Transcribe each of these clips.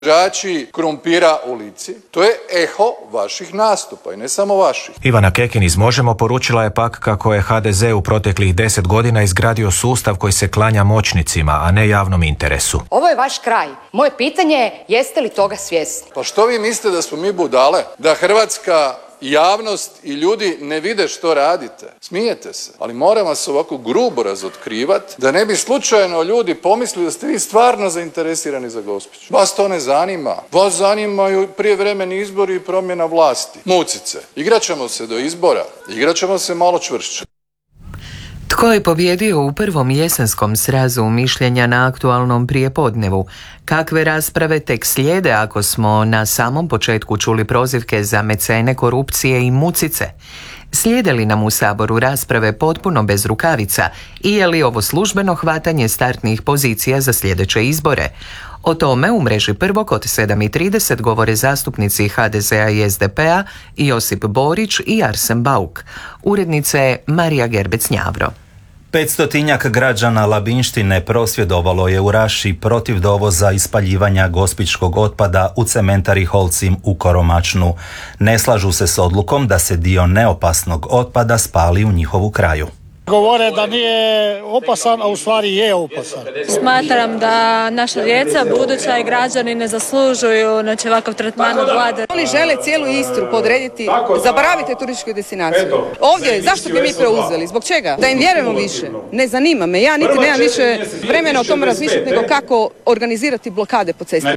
Žači krumpira u lici, to je eho vaših nastupa i ne samo vaših. Ivana Kekin iz Možemo poručila je pak kako je HDZ u proteklih 10 godina izgradio sustav koji se klanja moćnicima, a ne javnom interesu. Ovo je vaš kraj. Moje pitanje je, jeste li toga svjesni? Pa što vi mislite, da smo mi budale? Da hrvatska javnost i ljudi ne vide što radite? Smijete se, ali moram vas ovako grubo razotkrivati da ne bi slučajno ljudi pomislili da ste vi stvarno zainteresirani za Gospić. Vas to ne zanima. Vas zanimaju prijevremeni izbori i promjena vlasti. Mucice. Igrat ćemo se do izbora. Igrat ćemo se malo čvršće. Tko je pobjedio u prvom jesenskom srazu mišljenja na aktualnom prijepodnevu? Kakve rasprave tek slijede ako smo na samom početku čuli prozivke za mecene korupcije i mucice? Slijede li nam u Saboru rasprave potpuno bez rukavica i je li ovo službeno hvatanje startnih pozicija za sljedeće izbore? O tome u mreži Prvog od 7:30 govore zastupnici HDZ-a i SDP-a Josip Borić i Arsen Bauk. Urednica je Marija Gerbec-Njavro. 500 građana Labinštine prosvjedovalo je u Raši protiv dovoza i spaljivanja gospićkog otpada u cementari Holcim u Koromačnu. Ne slažu se s odlukom da se dio neopasnog otpada spali u njihovu kraju. Govore da nije opasan, a u stvari je opasan. Smatram da naša djeca, buduća i građani ne zaslužuju ovakav tretman od vlade. Oni žele cijelu Istru podrediti, zaboravite turističku destinaciju. Ovdje, zašto bi mi preuzeli? Zbog čega? Da im vjerujemo više. Ne zanima me. Ja niti nemam više vremena o tome razmišljati nego kako organizirati blokade po cesti.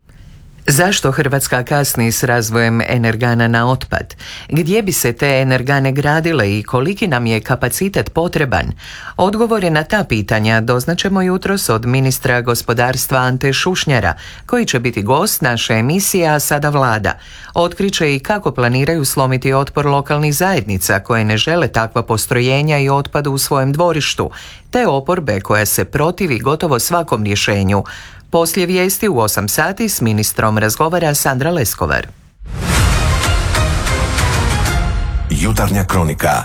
Zašto Hrvatska kasni s razvojem energana na otpad? Gdje bi se te energane gradile i koliki nam je kapacitet potreban? Odgovore na ta pitanja doznaćemo jutros od ministra gospodarstva Ante Šušnjara, koji će biti gost naše emisije A sada Vlada. Otkriće i kako planiraju slomiti otpor lokalnih zajednica koje ne žele takva postrojenja i otpad u svojem dvorištu, te oporbe koja se protivi gotovo svakom rješenju. Poslije vijesti u 8 sati s ministrom razgovara Sandra Leskovar. Jutarnja kronika.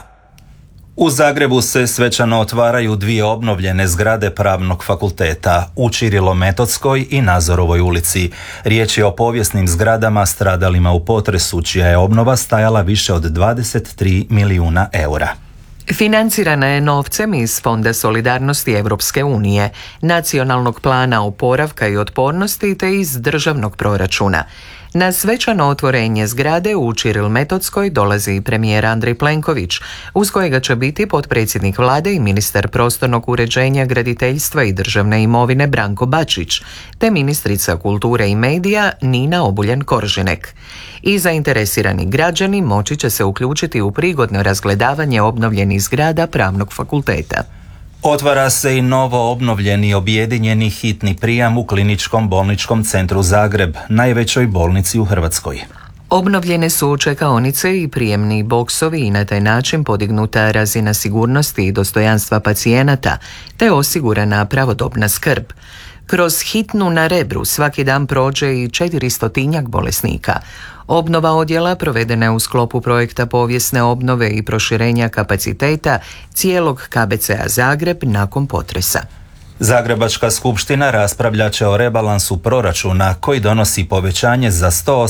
U Zagrebu se svečano otvaraju dvije obnovljene zgrade Pravnog fakulteta u Ćirilo-Metodskoj i Nazorovoj ulici. Riječ je o povijesnim zgradama stradalima u potresu, čija je obnova stajala više od 23 milijuna eura. Financirana je novcem iz Fonda solidarnosti Europske unije, Nacionalnog plana oporavka i otpornosti te iz državnog proračuna. Na svečano otvorenje zgrade u Ćiril-Metodskoj dolazi premijer Andrej Plenković, uz kojega će biti potpredsjednik vlade i ministar prostornog uređenja, graditeljstva i državne imovine Branko Bačić, te ministrica kulture i medija Nina Obuljen-Koržinek. I zainteresirani građani moći će se uključiti u prigodno razgledavanje obnovljenih zgrada Pravnog fakulteta. Otvara se i novo obnovljeni objedinjeni hitni prijam u Kliničkom bolničkom centru Zagreb, najvećoj bolnici u Hrvatskoj. Obnovljene su čekaonice i prijemni boksovi i na taj način podignuta razina sigurnosti i dostojanstva pacijenata, te osigurana pravodobna skrb. Kroz hitnu na Rebru svaki dan prođe i 400 bolesnika. Obnova odjela provedena je u sklopu projekta povijesne obnove i proširenja kapaciteta cijelog KBC-a Zagreb nakon potresa. Zagrebačka skupština raspravljat će o rebalansu proračuna koji donosi povećanje za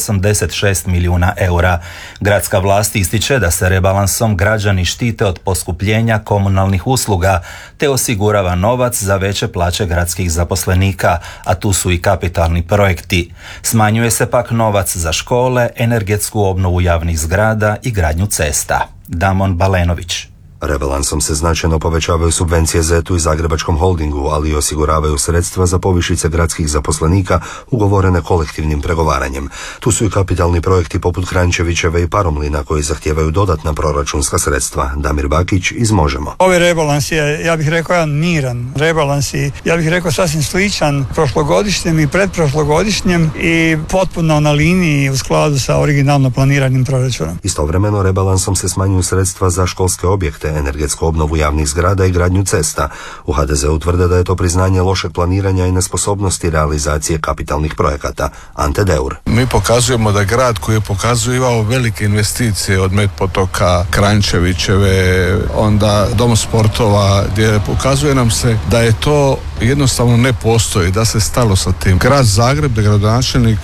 186 milijuna eura. Gradska vlast ističe da se rebalansom građani štite od poskupljenja komunalnih usluga te osigurava novac za veće plaće gradskih zaposlenika, a tu su i kapitalni projekti. Smanjuje se pak novac za škole, energetsku obnovu javnih zgrada i gradnju cesta. Damon Balenović. Rebalansom se značajno povećavaju subvencije ZET-u i Zagrebačkom holdingu, ali i osiguravaju sredstva za povišice gradskih zaposlenika ugovorene kolektivnim pregovaranjem. Tu su i kapitalni projekti poput Kranjčevićeve i Paromlina koji zahtijevaju dodatna proračunska sredstva. Damir Bakić iz Možemo. Ovaj rebalans je, ja bih rekao, jedan miran rebalans i ja bih rekao sasvim sličan prošlogodišnjem i pretprošlogodišnjem i potpuno na liniji u skladu sa originalno planiranim proračunom. Istovremeno rebalansom se smanjuju sredstva za školske objekte te energetsku obnovu javnih zgrada i gradnju cesta. U HDZ-u tvrde da je to priznanje lošeg planiranja i nesposobnosti realizacije kapitalnih projekata. Ante Deur. Mi pokazujemo da grad koji je pokazivao velike investicije od Medpotoka, Kranjčevićeve, onda Dom sportova, gdje pokazuje nam se da je to jednostavno ne postoji, da se stalo sa tim. Grad Zagreb, da gradonačelnik